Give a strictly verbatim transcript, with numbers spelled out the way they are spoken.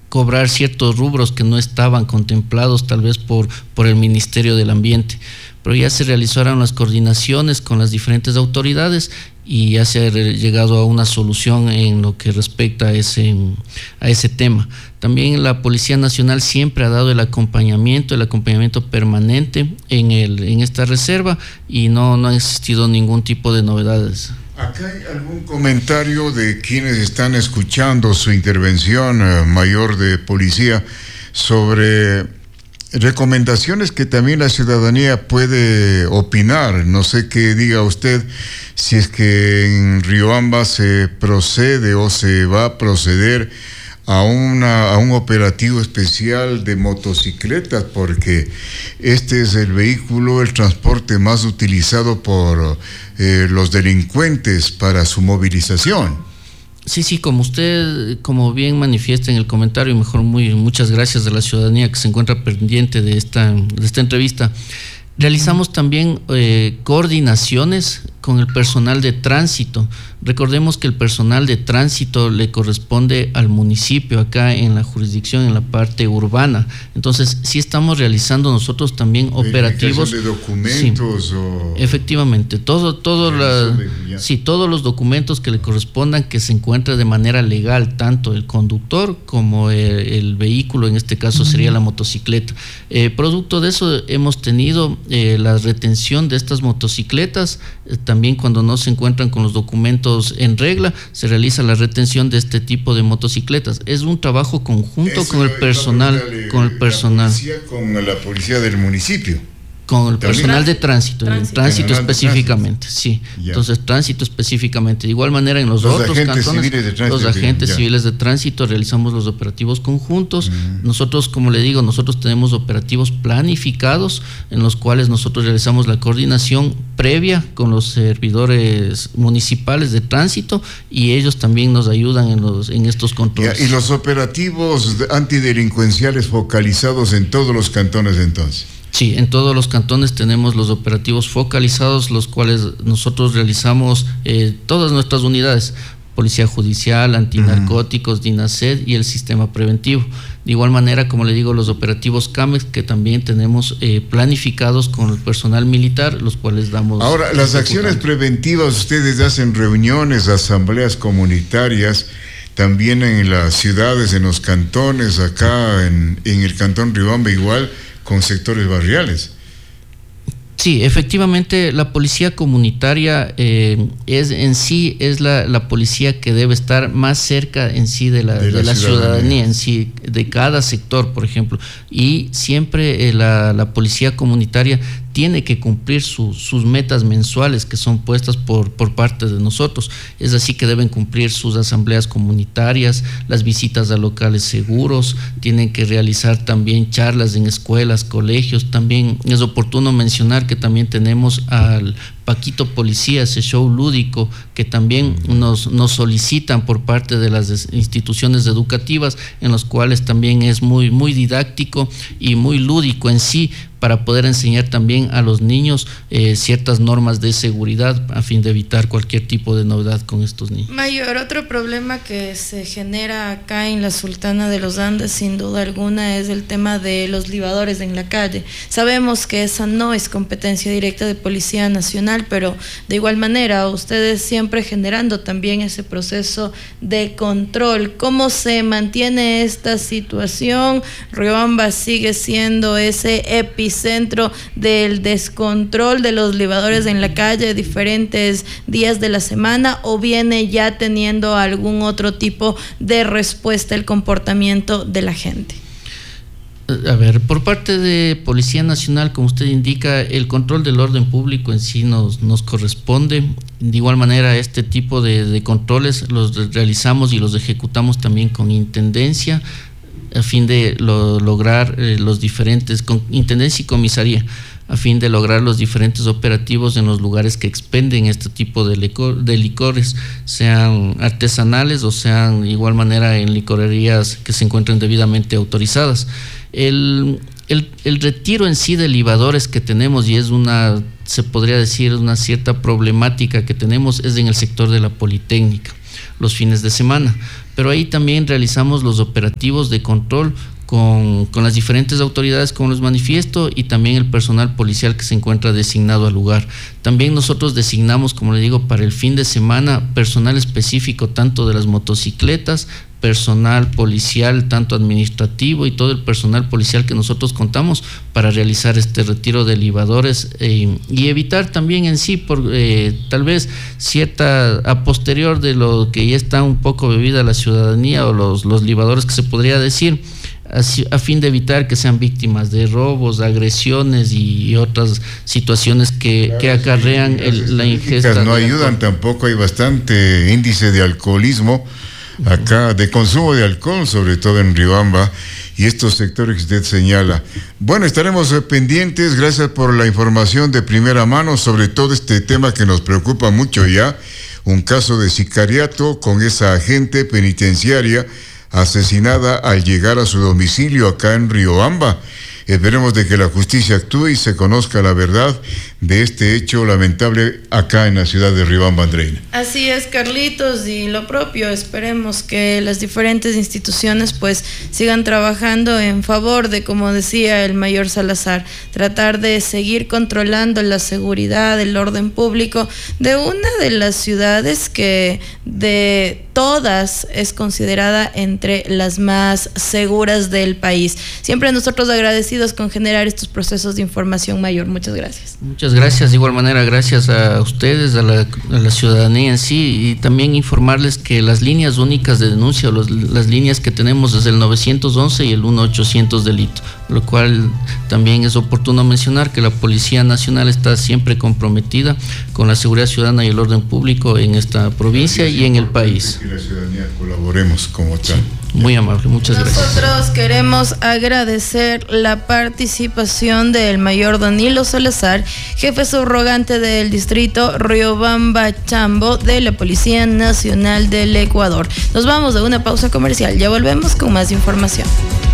cobrar ciertos rubros que no estaban contemplados tal vez por, por el Ministerio del Ambiente. Pero ya se realizaron las coordinaciones con las diferentes autoridades y ya se ha llegado a una solución en lo que respecta a ese, a ese tema. También la Policía Nacional siempre ha dado el acompañamiento, el acompañamiento permanente en, el, en esta reserva y no, no ha existido ningún tipo de novedades. ¿Acá hay algún comentario de quienes están escuchando su intervención, eh, mayor de policía, sobre recomendaciones que también la ciudadanía puede opinar? No sé qué diga usted, si es que en Riobamba se procede o se va a proceder a, una, a un operativo especial de motocicletas, porque este es el vehículo, el transporte más utilizado por eh, los delincuentes para su movilización. Sí, sí, como usted, como bien manifiesta en el comentario, y mejor muy, muchas gracias a la ciudadanía que se encuentra pendiente de esta, de esta entrevista. Realizamos también eh, coordinaciones con el personal de tránsito. Recordemos que el personal de tránsito le corresponde al municipio acá en la jurisdicción, en la parte urbana. Entonces, sí estamos realizando nosotros también operativos. ¿De documentos? Sí, o efectivamente, todo, todo la, de, sí, todos los documentos que le correspondan, que se encuentre de manera legal, tanto el conductor como el, el vehículo, en este caso sería la motocicleta. Eh, producto de eso hemos tenido eh, la retención de estas motocicletas. Eh, también cuando no se encuentran con los documentos en regla, se realiza la retención de este tipo de motocicletas. Es un trabajo conjunto Eso con el personal, con el personal, la policía, con la policía del municipio. Con el personal de tránsito, tránsito, tránsito específicamente, sí. Ya. Entonces, tránsito específicamente. De igual manera, en los, los otros agentes cantones, civiles de tránsito, los agentes ya. civiles de tránsito realizamos los operativos conjuntos. Uh-huh. Nosotros, como le digo, nosotros tenemos operativos planificados en los cuales nosotros realizamos la coordinación previa con los servidores municipales de tránsito y ellos también nos ayudan en, los, en estos controles. Ya. Y los operativos antidelincuenciales focalizados en todos los cantones entonces. Sí, en todos los cantones tenemos los operativos focalizados, los cuales nosotros realizamos eh, todas nuestras unidades, Policía Judicial, Antinarcóticos, uh-huh. DINASED y el Sistema Preventivo. De igual manera, como le digo, los operativos CAMEX que también tenemos eh, planificados con el personal militar, los cuales damos... Ahora, las acciones preventivas, ustedes hacen reuniones, asambleas comunitarias, también en las ciudades, en los cantones, acá en, en el cantón Riobamba igual, con sectores barriales. Sí, efectivamente, la policía comunitaria eh, es en sí es la, la policía que debe estar más cerca en sí de la, de la, de la ciudadanía. ciudadanía, en sí, de cada sector, por ejemplo. Y siempre eh, la, la policía comunitaria tiene que cumplir su, sus metas mensuales que son puestas por, por parte de nosotros. Es así que deben cumplir sus asambleas comunitarias, las visitas a locales seguros, tienen que realizar también charlas en escuelas, colegios. También es oportuno mencionar que también tenemos al Paquito Policía, ese show lúdico que también nos, nos solicitan por parte de las instituciones educativas, en los cuales también es muy, muy didáctico y muy lúdico en sí, para poder enseñar también a los niños eh, ciertas normas de seguridad a fin de evitar cualquier tipo de novedad con estos niños. Mayor, otro problema que se genera acá en la Sultana de los Andes, sin duda alguna, es el tema de los libadores en la calle. Sabemos que esa no es competencia directa de Policía Nacional, pero de igual manera, ustedes siempre generando también ese proceso de control. ¿Cómo se mantiene esta situación? Riobamba sigue siendo ese epicentro del descontrol de los libadores en la calle diferentes días de la semana, o viene ya teniendo algún otro tipo de respuesta el comportamiento de la gente? A ver, por parte de Policía Nacional, como usted indica, el control del orden público en sí nos, nos corresponde. De igual manera, este tipo de, de controles los realizamos y los ejecutamos también con intendencia, a fin de lo, lograr eh, los diferentes, con intendencia y comisaría, a fin de lograr los diferentes operativos en los lugares que expenden este tipo de, licor, de licores, sean artesanales o sean de igual manera en licorerías que se encuentren debidamente autorizadas. El, el, el retiro en sí de libadores que tenemos, y es una, se podría decir, una cierta problemática que tenemos, es en el sector de la Politécnica. los fines de semana. Pero ahí también realizamos los operativos de control Con, con las diferentes autoridades, como les manifiesto, y también el personal policial que se encuentra designado al lugar. También nosotros designamos, como le digo, para el fin de semana personal específico, tanto de las motocicletas, personal policial, tanto administrativo y todo el personal policial que nosotros contamos para realizar este retiro de libadores eh, y evitar también en sí, por eh, tal vez cierta, a posterior de lo que ya está un poco bebida la ciudadanía o los, los libadores que se podría decir, a fin de evitar que sean víctimas de robos, agresiones y otras situaciones que, claro, que acarrean sí, el, la ingesta. No ayudan tampoco, hay bastante índice de alcoholismo acá, de consumo de alcohol, sobre todo en Riobamba y estos sectores que usted señala. Bueno, estaremos pendientes, gracias por la información de primera mano sobre todo este tema que nos preocupa mucho ya, un caso de sicariato con esa agente penitenciaria asesinada al llegar a su domicilio acá en Riobamba. Esperemos de que la justicia actúe y se conozca la verdad de este hecho lamentable acá en la ciudad de Riobamba, Andreina. Así es, Carlitos, y lo propio, esperemos que las diferentes instituciones pues sigan trabajando en favor de, como decía el mayor Salazar, tratar de seguir controlando la seguridad, el orden público de una de las ciudades que de todas es considerada entre las más seguras del país. Siempre nosotros agradecidos con generar estos procesos de información mayor. Muchas gracias. Muchas gracias. De igual manera, gracias a ustedes, a la, a la ciudadanía en sí, y también informarles que las líneas únicas de denuncia, o los, las líneas que tenemos es el novecientos once y el uno ochocientos delito, lo cual también es oportuno mencionar que la Policía Nacional está siempre comprometida con la seguridad ciudadana y el orden público en esta provincia y en el país. Que la ciudadanía colaboremos como tal. Sí, muy amable, muchas gracias. Nosotros queremos agradecer la participación del mayor Danilo Salazar, jefe subrogante del distrito Riobamba Chambo de la Policía Nacional del Ecuador. Nos vamos a una pausa comercial, ya volvemos con más información.